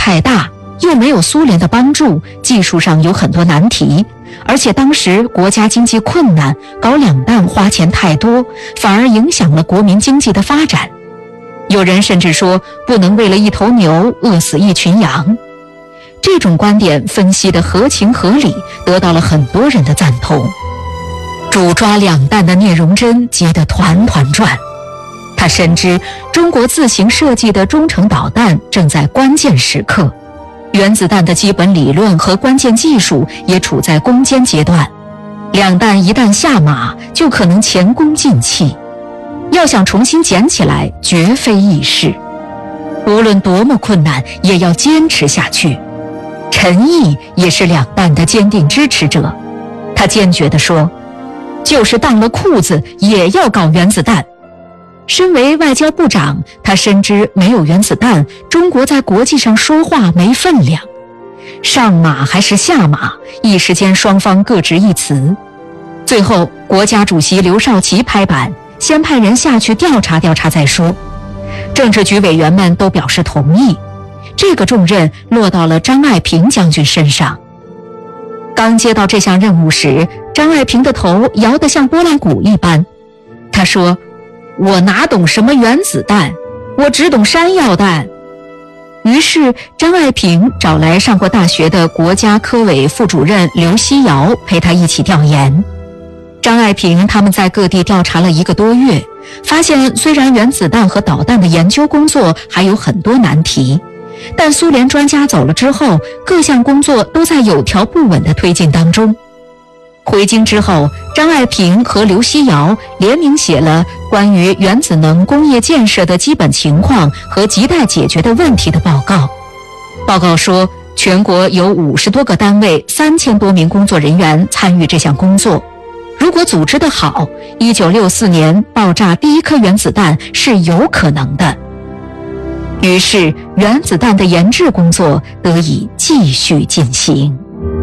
太大，又没有苏联的帮助，技术上有很多难题，而且当时国家经济困难，搞两弹花钱太多，反而影响了国民经济的发展。有人甚至说，不能为了一头牛饿死一群羊。这种观点分析得合情合理，得到了很多人的赞同。主抓两弹的聂荣臻急得团团转，他深知中国自行设计的中程导弹正在关键时刻，原子弹的基本理论和关键技术也处在攻坚阶段，两弹一旦下马，就可能前功尽弃，要想重新捡起来绝非易事，无论多么困难也要坚持下去。陈毅也是两弹的坚定支持者，他坚决地说，就是当了裤子也要搞原子弹。身为外交部长，他深知没有原子弹，中国在国际上说话没分量。上马还是下马，一时间双方各执一词。最后国家主席刘少奇拍板，先派人下去调查调查再说。政治局委员们都表示同意，这个重任落到了张爱萍将军身上。刚接到这项任务时，张爱萍的头摇得像拨浪鼓一般。他说，我哪懂什么原子弹，我只懂山药弹。于是张爱萍找来上过大学的国家科委副主任刘希尧陪他一起调研。张爱萍他们在各地调查了1个多月，发现虽然原子弹和导弹的研究工作还有很多难题，但苏联专家走了之后，各项工作都在有条不紊地推进当中。回京之后，张爱萍和刘希尧联名写了关于原子能工业建设的基本情况和亟待解决的问题的报告。报告说，全国有50多个单位，3000多名工作人员参与这项工作。如果组织得好，1964年爆炸第1颗原子弹是有可能的。于是，原子弹的研制工作得以继续进行。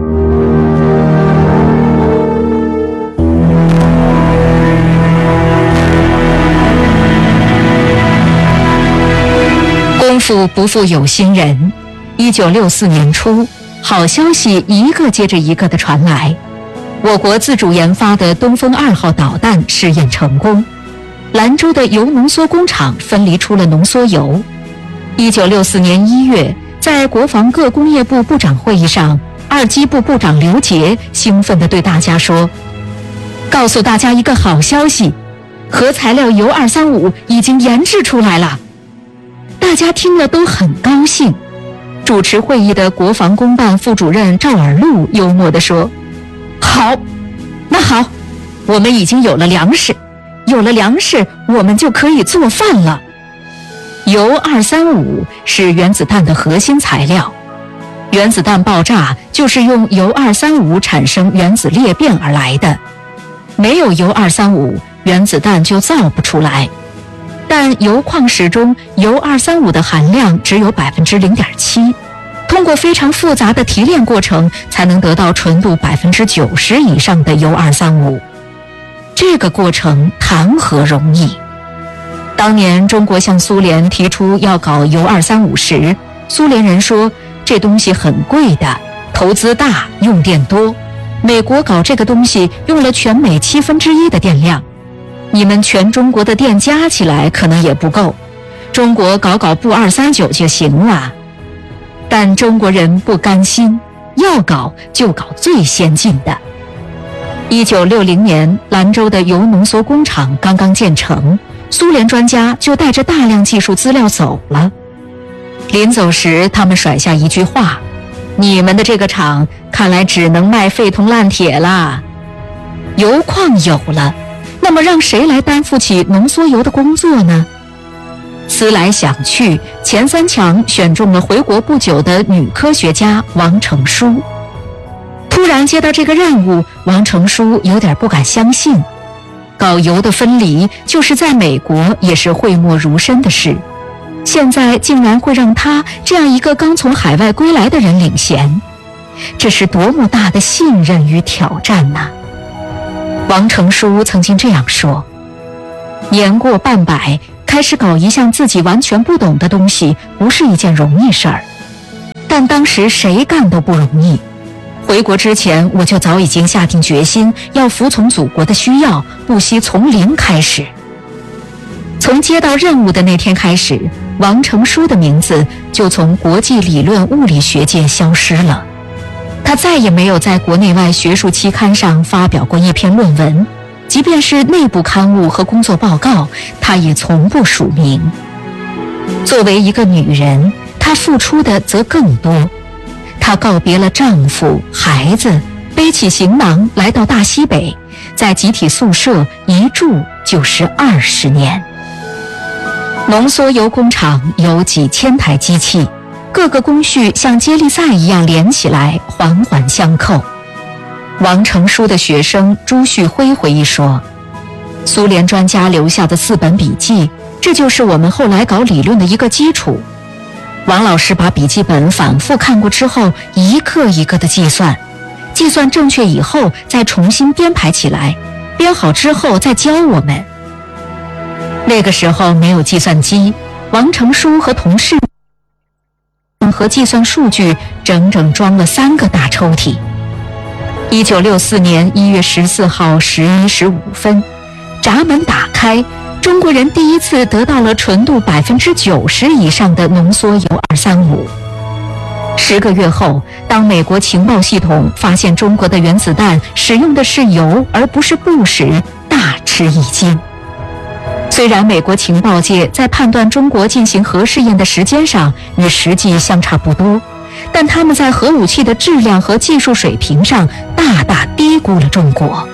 功夫不负有心人，1964年初，好消息一个接着一个地传来。我国自主研发的东风2号导弹试验成功，兰州的铀浓缩工厂分离出了浓缩铀。1964年1月，在国防各工业部部长会议上，二机部部长刘捷兴奋地对大家说，告诉大家一个好消息，核材料铀235已经研制出来了。大家听了都很高兴。主持会议的国防工办副主任赵尔禄幽默地说，好，那好，我们已经有了粮食，有了粮食，我们就可以做饭了。铀235是原子弹的核心材料，原子弹爆炸就是用铀235产生原子裂变而来的，没有铀235，原子弹就造不出来。但铀矿石中铀235的含量只有 0.7%， 通过非常复杂的提炼过程才能得到纯度 90% 以上的铀235。这个过程谈何容易。当年中国向苏联提出要搞铀235时，苏联人说这东西很贵的，投资大，用电多，美国搞这个东西用了全美1/7的电量，你们全中国的电加起来可能也不够，中国搞钚239就行了。但中国人不甘心，要搞就搞最先进的。1960年，兰州的铀浓缩工厂刚刚建成，苏联专家就带着大量技术资料走了。临走时，他们甩下一句话，你们的这个厂看来只能卖废铜烂铁啦。铀矿有了，那么让谁来担负起浓缩铀的工作呢？思来想去，前3强选中了回国不久的女科学家王成书。突然接到这个任务，王成书有点不敢相信，搞铀的分离就是在美国也是讳莫如深的事，现在竟然会让他这样一个刚从海外归来的人领衔，这是多么大的信任与挑战呐！王成书曾经这样说，年过半百，开始搞一项自己完全不懂的东西，不是一件容易事儿。 但当时谁干都不容易。回国之前，我就早已经下定决心要服从祖国的需要，不惜从零开始。从接到任务的那天开始，王成书的名字就从国际理论物理学界消失了。他再也没有在国内外学术期刊上发表过一篇论文，即便是内部刊物和工作报告，他也从不署名。作为一个女人，她付出的则更多。她告别了丈夫、孩子，背起行囊来到大西北，在集体宿舍一住就是20年。浓缩铀工厂有几千台机器，各个工序像接力赛一样连起来，环环相扣。王成书的学生朱旭辉回忆说，苏联专家留下的4本笔记，这就是我们后来搞理论的一个基础。王老师把笔记本反复看过之后，一个一个的计算，计算正确以后再重新编排起来，编好之后再教我们。那个时候没有计算机，王成书和同事和计算数据整整装了3个大抽屉。1964年1月14号11时5分，闸门打开，中国人第一次得到了纯度90%以上的浓缩铀235。10个月后，当美国情报系统发现中国的原子弹使用的是铀而不是钚时，大吃一惊。虽然美国情报界在判断中国进行核试验的时间上与实际相差不多，但他们在核武器的质量和技术水平上大大低估了中国。